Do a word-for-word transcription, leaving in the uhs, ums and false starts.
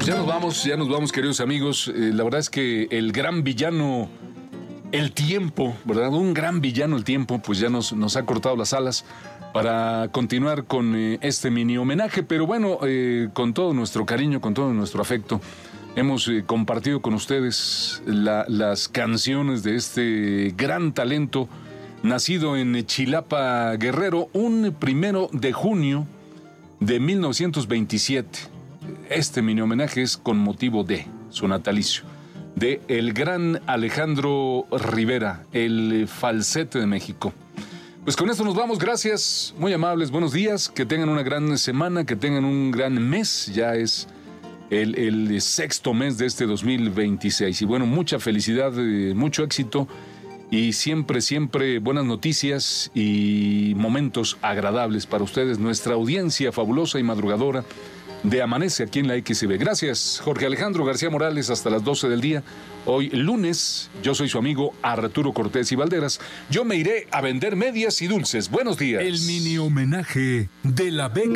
ya nos vamos, ya nos vamos, queridos amigos. Eh, la verdad es que el gran villano, el tiempo, ¿verdad? Un gran villano, el tiempo, pues ya nos, nos ha cortado las alas para continuar con eh, este mini homenaje. Pero bueno, eh, con todo nuestro cariño, con todo nuestro afecto, hemos eh, compartido con ustedes la, las canciones de este gran talento, nacido en Chilapa, Guerrero, un primero de junio de mil novecientos veintisiete. Este mini homenaje es con motivo de su natalicio, de el gran Alejandro Rivera, el falsete de México. Pues con esto nos vamos, gracias, muy amables, buenos días, que tengan una gran semana, que tengan un gran mes, ya es el, el sexto mes de este dos mil veintiséis. Y bueno, mucha felicidad, mucho éxito y siempre, siempre buenas noticias y momentos agradables para ustedes, nuestra audiencia fabulosa y madrugadora de Amanece aquí en la X B. Gracias, Jorge Alejandro García Morales, hasta las doce del día. Hoy lunes, yo soy su amigo Arturo Cortés y Valderas. Yo me iré a vender medias y dulces. Buenos días. El mini homenaje de la beca